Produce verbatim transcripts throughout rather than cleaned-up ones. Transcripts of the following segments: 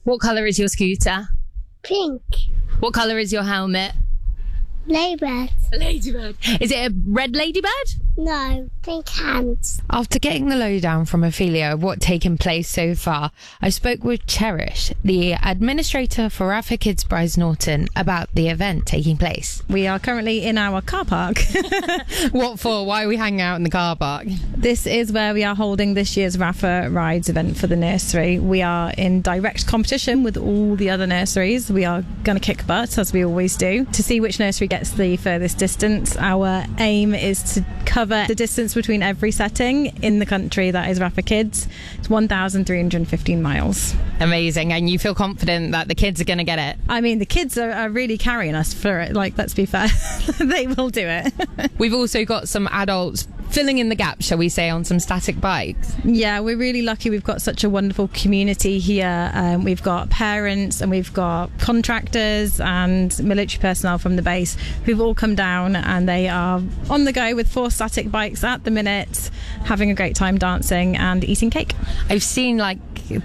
What colour is your scooter? Pink. What colour is your helmet? Ladybird. Ladybird. Is it a red ladybird? No, pink hands. After getting the lowdown from Ophelia of what's taken place so far, I spoke with Cherish, the administrator for Rafa Kids Brize Norton, about the event taking place. We are currently in our car park. What for? Why are we hanging out in the car park? This is where we are holding this year's Rafa Rides event for the nursery. We are in direct competition with all the other nurseries. We are going to kick butt, as we always do, to see which nursery gets the furthest distance. Our aim is to cover the distance between every setting in the country that is Rafa Kids. It's one thousand three hundred fifteen miles. Amazing. And you feel confident that the kids are going to get it? I mean, the kids are, are really carrying us for it. Like, let's be fair. They will do it. We've also got some adults filling in the gap, shall we say, on some static bikes. Yeah, we're really lucky. We've got such a wonderful community here. Um, we've got parents and we've got contractors and military personnel from the base who've all come down, and they are on the go with four static bikes at the minute, having a great time dancing and eating cake. I've seen like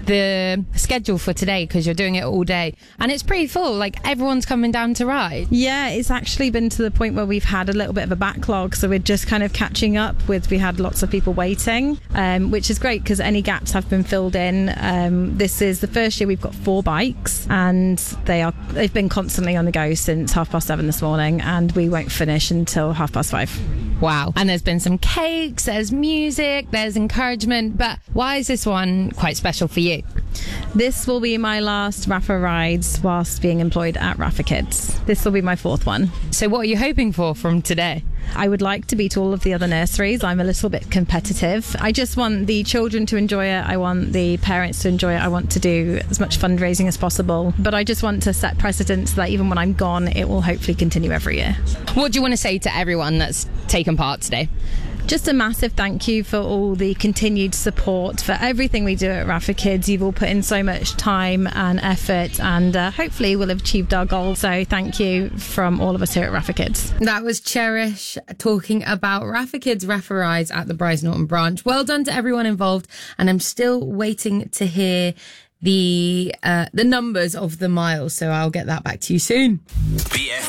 the schedule for today, because you're doing it all day, and it's pretty full. Like, everyone's coming down to ride. Yeah, it's actually been to the point where we've had a little bit of a backlog, so we're just kind of catching up with, we had lots of people waiting, um, which is great because any gaps have been filled in. Um, this is the first year we've got four bikes, and they are they've been constantly on the go since half past seven this morning, and we won't finish until half past five. Wow. And there's been some cakes, there's music, there's encouragement, but why is this one quite special for you? This will be my last Rafa Rides whilst being employed at Rafa Kids. This will be my fourth one. So what are you hoping for from today? I would like to beat all of the other nurseries. I'm a little bit competitive. I just want the children to enjoy it. I want the parents to enjoy it. I want to do as much fundraising as possible. But I just want to set precedents that even when I'm gone, it will hopefully continue every year. What do you want to say to everyone that's taken part today? Just a massive thank you for all the continued support for everything we do at Rafa Kids. You've all put in so much time and effort, and uh, hopefully we'll have achieved our goal. So thank you from all of us here at Rafa Kids. That was Cherish talking about Rafa Kids Rafa Rides at the Brize Norton branch. Well done to everyone involved, and I'm still waiting to hear the uh, the numbers of the miles, so I'll get that back to you soon.